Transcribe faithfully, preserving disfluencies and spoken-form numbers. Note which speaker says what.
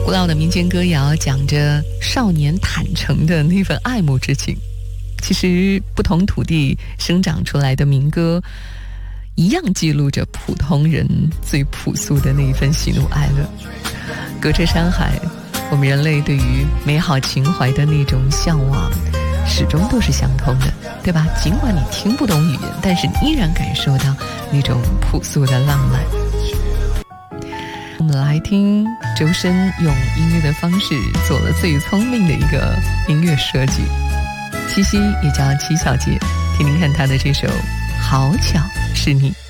Speaker 1: 古老的民间歌谣讲着少年坦诚的那份爱慕之情。其实不同土地生长出来的民歌一样记录着普通人最朴素的那一份喜怒哀乐。隔着山海，我们人类对于美好情怀的那种向往始终都是相通的，对吧？尽管你听不懂语言，但是你依然感受到那种朴素的浪漫。我们来听周深用音乐的方式做了最聪明的一个音乐设计。七夕也叫七小节，听听看他的这首《好巧是你》。